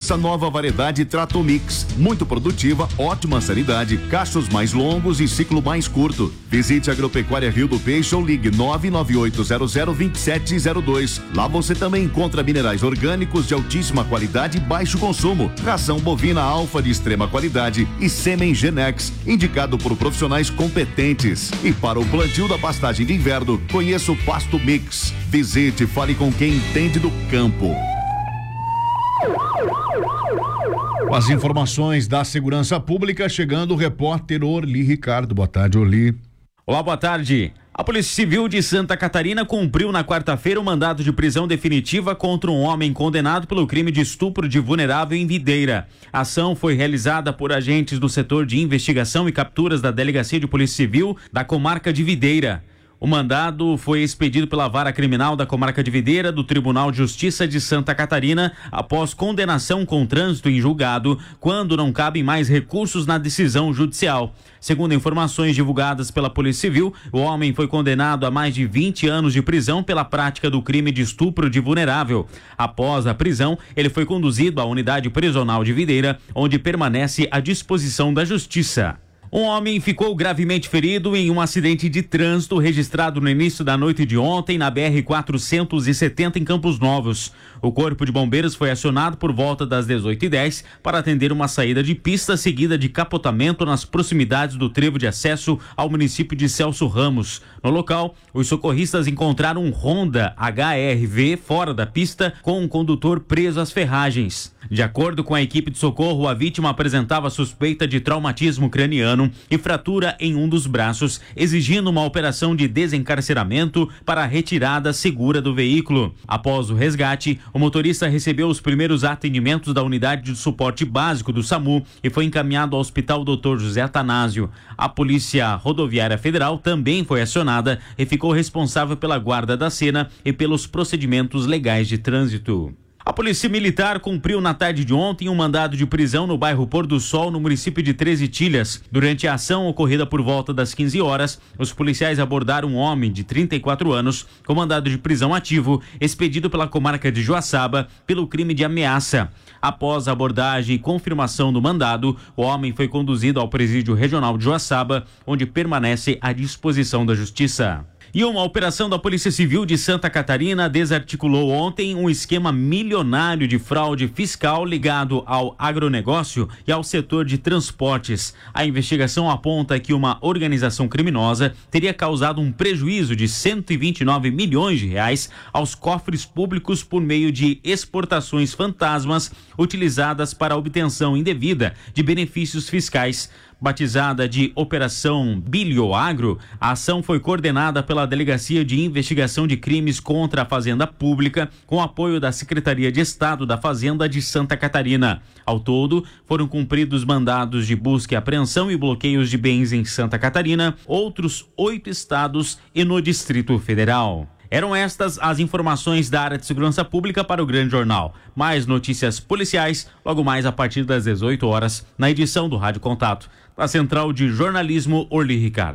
Conheça a nova variedade Tratomix, muito produtiva, ótima sanidade, cachos mais longos e ciclo mais curto. Visite a Agropecuária Rio do Peixe ou ligue 998002702. Lá você também encontra minerais orgânicos de altíssima qualidade e baixo consumo, ração bovina alfa de extrema qualidade e sêmen Genex, indicado por profissionais competentes. E para o plantio da pastagem de inverno, conheça o Pasto Mix. Visite e fale com quem entende do campo. Com as informações da segurança pública, chegando o repórter Orli Ricardo. Boa tarde, Orli. Olá, boa tarde. A Polícia Civil de Santa Catarina cumpriu na quarta-feira o mandado de prisão definitiva contra um homem condenado pelo crime de estupro de vulnerável em Videira. A ação foi realizada por agentes do setor de investigação e capturas da Delegacia de Polícia Civil da comarca de Videira. O mandado foi expedido pela Vara Criminal da Comarca de Videira do Tribunal de Justiça de Santa Catarina após condenação com trânsito em julgado, quando não cabem mais recursos na decisão judicial. Segundo informações divulgadas pela Polícia Civil, o homem foi condenado a mais de 20 anos de prisão pela prática do crime de estupro de vulnerável. Após a prisão, ele foi conduzido à unidade prisional de Videira, onde permanece à disposição da Justiça. Um homem ficou gravemente ferido em um acidente de trânsito registrado no início da noite de ontem na BR-470 em Campos Novos. O Corpo de Bombeiros foi acionado por volta das 18h10 para atender uma saída de pista seguida de capotamento nas proximidades do trevo de acesso ao município de Celso Ramos. No local, os socorristas encontraram um Honda HR-V fora da pista com um condutor preso às ferragens. De acordo com a equipe de socorro, a vítima apresentava suspeita de traumatismo craniano e fratura em um dos braços, exigindo uma operação de desencarceramento para a retirada segura do veículo. Após o resgate, o motorista recebeu os primeiros atendimentos da unidade de suporte básico do SAMU e foi encaminhado ao Hospital Dr. José Atanásio. A Polícia Rodoviária Federal também foi acionada e ficou responsável pela guarda da cena e pelos procedimentos legais de trânsito. A Polícia Militar cumpriu na tarde de ontem um mandado de prisão no bairro Pôr do Sol, no município de Três Itilhas. Durante a ação ocorrida por volta das 15 horas, os policiais abordaram um homem de 34 anos com mandado de prisão ativo, expedido pela comarca de Joaçaba pelo crime de ameaça. Após a abordagem e confirmação do mandado, o homem foi conduzido ao presídio regional de Joaçaba, onde permanece à disposição da Justiça. E uma operação da Polícia Civil de Santa Catarina desarticulou ontem um esquema milionário de fraude fiscal ligado ao agronegócio e ao setor de transportes. A investigação aponta que uma organização criminosa teria causado um prejuízo de 129 milhões de reais aos cofres públicos por meio de exportações fantasmas utilizadas para a obtenção indevida de benefícios fiscais. Batizada de Operação Bilioagro, a ação foi coordenada pela Delegacia de Investigação de Crimes contra a Fazenda Pública, com apoio da Secretaria de Estado da Fazenda de Santa Catarina. Ao todo, foram cumpridos mandados de busca e apreensão e bloqueios de bens em Santa Catarina, outros 8 estados e no Distrito Federal. Eram estas as informações da área de segurança pública para o Grande Jornal. Mais notícias policiais, logo mais a partir das 18 horas, na edição do Rádio Contato. Da Central de Jornalismo, Orli Ricardo.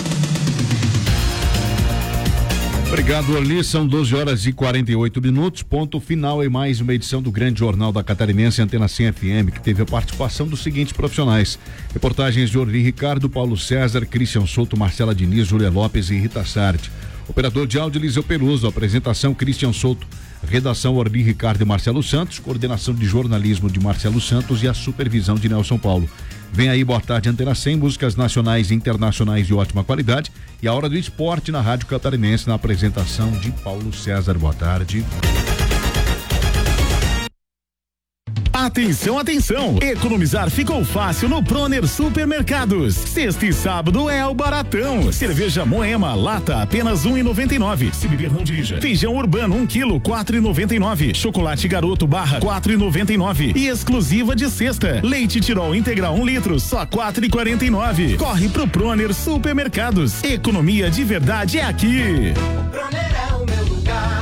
Obrigado, Orli. São 12h48. Ponto final em mais uma edição do Grande Jornal da Catarinense Antena 100 FM, que teve a participação dos seguintes profissionais. Reportagens de Orli Ricardo, Paulo César, Christian Souto, Marcela Diniz, Júlia Lopes e Rita Sardi. Operador de áudio, Eliseu Peluso. Apresentação, Christian Souto. Redação, Orli Ricardo e Marcelo Santos. Coordenação de jornalismo de Marcelo Santos e a supervisão de Nelson Paulo. Vem aí, boa tarde, Antena 100, músicas nacionais e internacionais de ótima qualidade. E a hora do esporte na Rádio Catarinense, na apresentação de Paulo César. Boa tarde. Atenção, atenção! Economizar ficou fácil no Proner Supermercados. Sexta e sábado é o baratão. Cerveja Moema, lata, apenas R$1,99. Se beber, não dirija. Feijão urbano, 1 quilo, R$4,99. Chocolate Garoto barra, R$4,99. E exclusiva de sexta. Leite Tirol integral 1 litro, só R$4,49. Corre pro Proner Supermercados. Economia de verdade é aqui. O Proner é o meu lugar.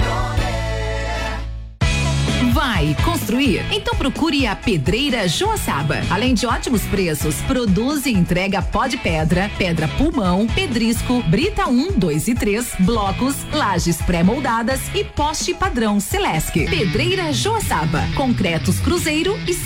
Vai construir? Então procure a Pedreira Joaçaba. Além de ótimos preços, produz e entrega pó de pedra, pedra pulmão, pedrisco, brita 1, 2 e 3, blocos, lajes pré-moldadas e poste padrão Celesc. Pedreira Joaçaba. Concretos Cruzeiro e